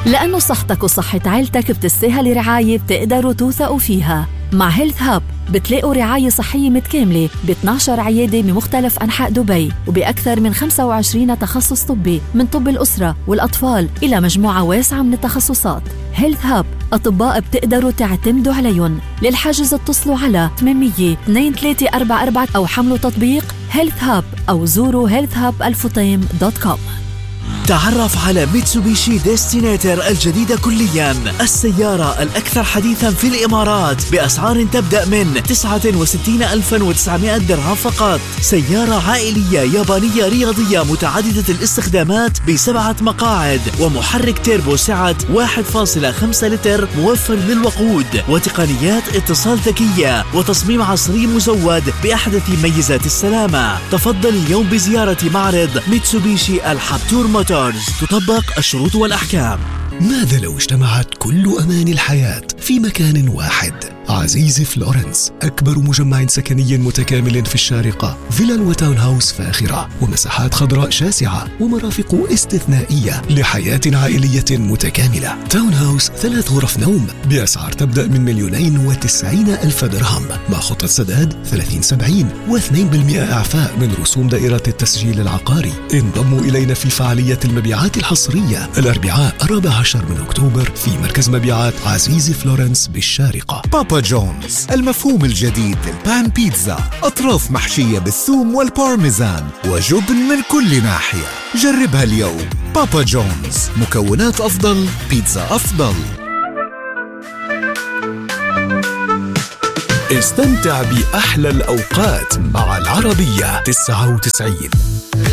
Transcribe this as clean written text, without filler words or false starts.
لأنه صحتك وصحة عيلتك بتستاهل رعاية بتقدروا توثقوا فيها. مع هيلث هاب بتلاقوا رعاية صحية متكاملة ب 12 عيادة بمختلف أنحاء دبي وبأكثر من 25 تخصص طبي، من طب الأسرة والأطفال إلى مجموعة واسعة من التخصصات. هيلث هاب أطباء بتقدروا تعتمدوا عليهم. للحجز اتصلوا على 800-2344 أو حملوا تطبيق هيلث هاب أو زوروا healthhub.com. تعرف على ميتسوبيشي ديستينيتر الجديدة كلياً، السيارة الأكثر حديثاً في الإمارات بأسعار تبدأ من 69,900 درهم فقط. سيارة عائلية يابانية رياضية متعددة الاستخدامات ب7 مقاعد ومحرك تيربو سعة 1.5 لتر موفر للوقود وتقنيات اتصال ذكية وتصميم عصري مزود بأحدث ميزات السلامة. تفضل اليوم بزيارة معرض ميتسوبيشي الحبتور موتورز، تطبق الشروط والأحكام. ماذا لو اجتمعت كل أمان الحياة في مكان واحد؟ عزيزي فلورنس، أكبر مجمع سكني متكامل في الشارقة، فيلل وتاون هاوس فاخرة ومساحات خضراء شاسعة ومرافق استثنائية لحياة عائلية متكاملة. تاون هاوس 3 غرف نوم بأسعار تبدأ من 2,90,000 درهم مع خطة سداد 30-70 و2% إعفاء من رسوم دائرة التسجيل العقاري. انضموا إلينا في فعالية المبيعات الحصرية الأربعاء 14 من أكتوبر في مركز مبيعات عزيزي فلورنس بالشارقة. بابا جونز، المفهوم الجديد للبان بيتزا، أطراف محشية بالثوم والبارميزان وجبن من كل ناحية. جربها اليوم. بابا جونز، مكونات أفضل، بيتزا أفضل. استمتع بأحلى الأوقات مع العربية 99.